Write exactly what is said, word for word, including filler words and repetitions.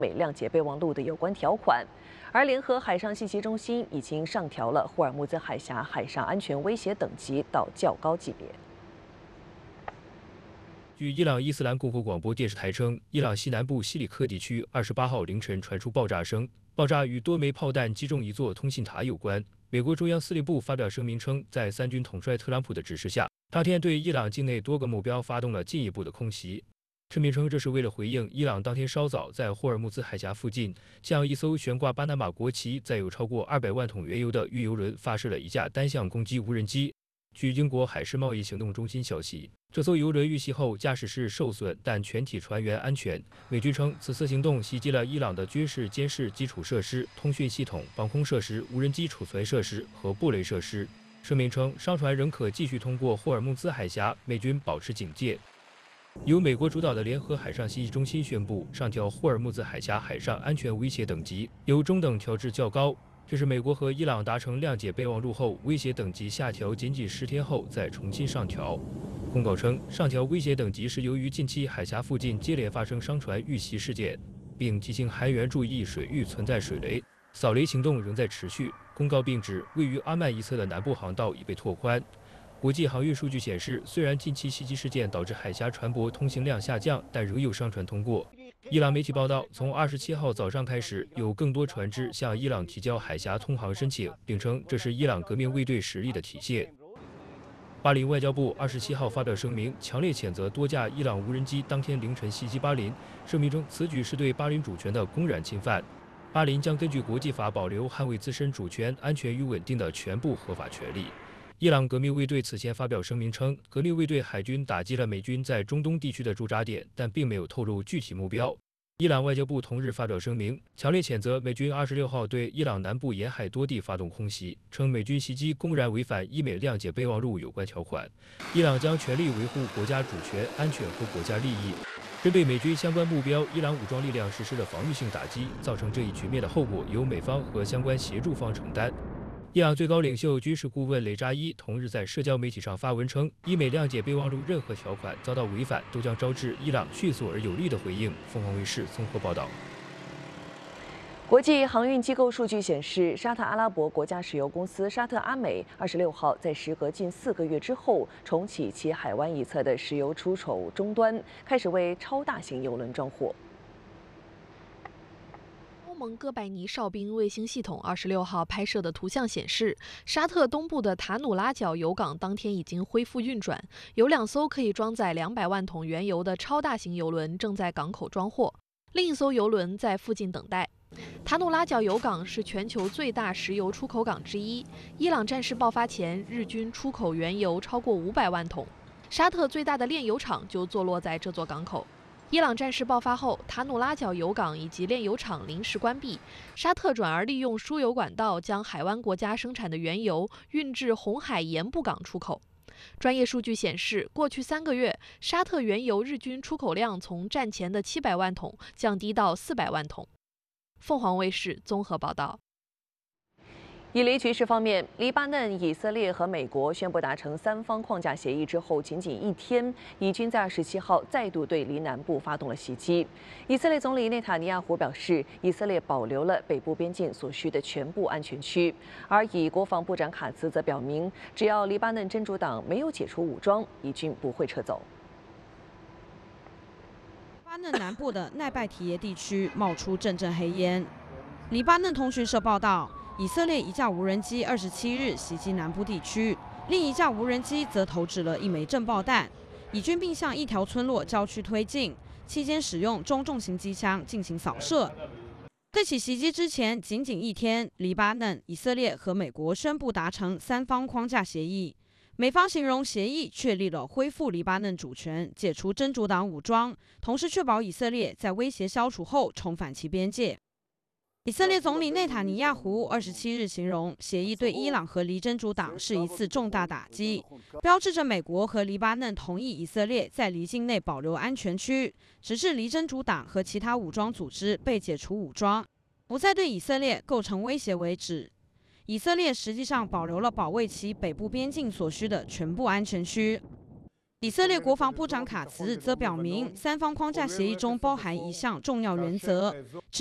美谅解备忘录的有关条款。而联合海上信息中心已经上调了霍尔木兹海峡海上安全威胁等级到较高级别。 据伊朗伊斯兰共和广播电视台称，伊朗西南部西里克地区二十八号凌晨传出爆炸声，爆炸与多枚炮弹击中一座通信塔有关。美国中央司令部发表声明称，在三军统帅特朗普的指示下，当天对伊朗境内多个目标发动了进一步的空袭。声明称，这是为了回应伊朗当天稍早在霍尔木兹海峡附近向一艘悬挂巴拿马国旗、载有超过二百万桶原油的运油轮发射了一架单向攻击无人机。 据英国海事贸易行动中心消息，这艘油轮遇袭后，驾驶室受损，但全体船员安全。美军称，此次行动袭击了伊朗的军事监视基础设施、通讯系统、防空设施、无人机储存设施和布雷设施。声明称，商船仍可继续通过霍尔木兹海峡，美军保持警戒。由美国主导的联合海上信息中心宣布，上调霍尔木兹海峡海上安全威胁等级，由中等调至较高。 这是美国和伊朗达成谅解备忘录后，威胁等级下调仅仅十天后再重新上调。公告称，上调威胁等级是由于近期海峡附近接连发生商船遇袭事件，并提醒海员注意水域存在水雷，扫雷行动仍在持续。公告并指，位于阿曼一侧的南部航道已被拓宽。国际航运数据显示，虽然近期袭击事件导致海峡船舶通行量下降，但仍有商船通过。 伊朗媒体报道，从二十七号早上开始，有更多船只向伊朗提交海峡通航申请，并称这是伊朗革命卫队实力的体现。巴林外交部二十七号发表声明，强烈谴责多架伊朗无人机当天凌晨袭击巴林。声明称，此举是对巴林主权的公然侵犯。巴林将根据国际法保留捍卫自身主权、安全与稳定的全部合法权利。 伊朗革命卫队此前发表声明称，革命卫队海军打击了美军在中东地区的驻扎点，但并没有透露具体目标。伊朗外交部同日发表声明，强烈谴责美军二十六号对伊朗南部沿海多地发动空袭，称美军袭击公然违反伊美谅解备忘录有关条款。伊朗将全力维护国家主权、安全和国家利益。针对美军相关目标，伊朗武装力量实施了防御性打击，造成这一局面的后果由美方和相关协助方承担。 伊朗最高领袖军事顾问雷扎伊同日在社交媒体上发文称，伊美谅解备忘录任何条款遭到违反，都将招致伊朗迅速而有力的回应。凤凰卫视综合报道。 国际航运机构数据显示，沙特阿拉伯国家石油公司沙特阿美二十六号在时隔近四个月之后重启其海湾一侧的石油出口终端，开始为超大型油轮装货。 欧盟哥白尼哨兵卫星系统二十六号拍摄的图像显示，沙特东部的塔努拉角油港当天已经恢复运转，有两艘可以装载两百万桶原油的超大型油轮正在港口装货，另一艘油轮在附近等待。塔努拉角油港是全球最大石油出口港之一。伊朗战事爆发前，日均出口原油超过五百万桶，沙特最大的炼油厂就坐落在这座港口。 伊朗战事爆发后，塔努拉角油港以及炼油厂临时关闭，沙特转而利用输油管道将海湾国家生产的原油运至红海盐布港出口。专业数据显示，过去三个月，沙特原油日均出口量从战前的七百万桶降低到四百万桶。凤凰卫视综合报道。 以黎局势方面，黎巴嫩、以色列和美国宣布达成三方框架协议之后，仅仅一天，以军在二十七号再度对黎南部发动了袭击。以色列总理内塔尼亚胡表示，以色列保留了北部边境所需的全部安全区，而以国防部长卡兹则表明，只要黎巴嫩真主党没有解除武装，以军不会撤走。 黎巴嫩南部的奈拜提耶地区冒出阵阵黑烟。黎巴嫩通讯社报道。 以色列一架无人机二十七日袭击南部地区，另一架无人机则投掷了一枚震爆弹。以军并向一条村落郊区推进，期间使用中重型机枪进行扫射。这起袭击之前仅仅一天，黎巴嫩、以色列和美国宣布达成三方框架协议。美方形容协议确立了恢复黎巴嫩主权、解除真主党武装，同时确保以色列在威胁消除后重返其边界。 以色列总理内塔尼亚胡二十七日形容协议对伊朗和黎真主党是一次重大打击，标志着美国和黎巴嫩同意以色列在黎境内保留安全区，直至黎真主党和其他武装组织被解除武装，不再对以色列构成威胁为止。以色列实际上保留了保卫其北部边境所需的全部安全区。 以色列国防部长卡茨则表明，三方框架协议中包含一项重要原则。